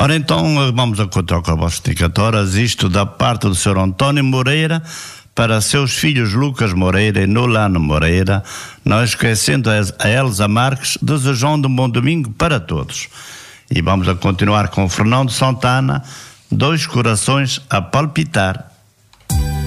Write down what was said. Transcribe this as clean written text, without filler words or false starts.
Ora então, vamos a contar com a vossa dedicatória, isto da parte do Sr. António Moreira, para seus filhos Lucas Moreira e Nolano Moreira, não esquecendo a Elza Marques, desejando um bom domingo para todos. E vamos a continuar com Fernando Santana, Dois Corações a Palpitar.